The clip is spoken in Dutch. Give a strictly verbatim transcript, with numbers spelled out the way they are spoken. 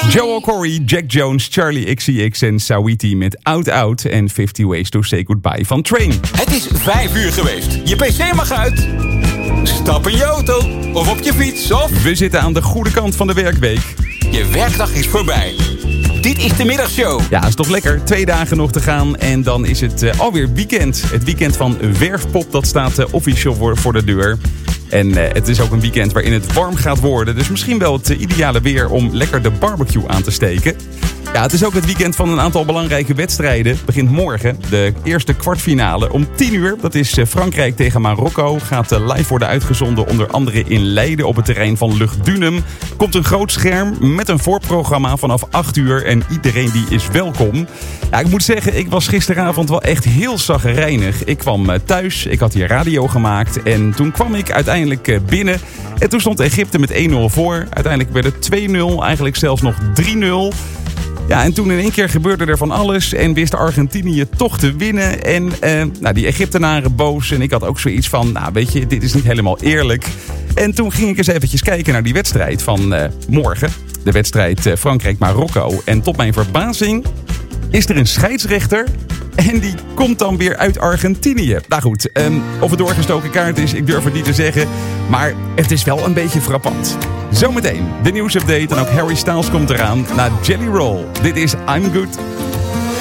Joel Corey, Jack Jones, Charlie X C X en Saweetie met Out Out en fifty Ways to Say Goodbye van Train. Het is vijf uur geweest. Je pc mag uit. Stap in je auto of op je fiets of... We zitten aan de goede kant van de werkweek. Je werkdag is voorbij. Dit is de middagshow. Ja, is toch lekker. Twee dagen nog te gaan en dan is het uh, alweer weekend. Het weekend van Werfpop, dat staat uh, officieel voor, voor de deur. En uh, het is ook een weekend waarin het warm gaat worden. Dus misschien wel het uh, ideale weer om lekker de barbecue aan te steken. Ja, het is ook het weekend van een aantal belangrijke wedstrijden. Het begint morgen. De eerste kwartfinale om tien uur. Dat is uh, Frankrijk tegen Marokko. Gaat uh, live worden uitgezonden onder andere in Leiden op het terrein van Luchtdunum. Komt een groot scherm met een voorprogramma vanaf acht uur. En iedereen die is welkom. Ja, ik moet zeggen, ik was gisteravond wel echt heel chagrijnig. Ik kwam uh, thuis, ik had hier radio gemaakt. En toen kwam ik uiteindelijk uh, binnen. En toen stond Egypte met één nul voor. Uiteindelijk werd het twee nul, eigenlijk zelfs nog drie nul. Ja, en toen in één keer gebeurde er van alles en wist Argentinië toch te winnen. En uh, nou, die Egyptenaren boos en ik had ook zoiets van, nou weet je, dit is niet helemaal eerlijk. En toen ging ik eens eventjes kijken naar die wedstrijd van uh, morgen. De wedstrijd uh, Frankrijk-Marokko. En tot mijn verbazing is er een scheidsrechter en die komt dan weer uit Argentinië. Nou goed, um, of het doorgestoken kaart is, ik durf het niet te zeggen. Maar het is wel een beetje frappant. Zometeen de nieuwsupdate en ook Harry Styles komt eraan naar Jelly Roll. Dit is I'm Good.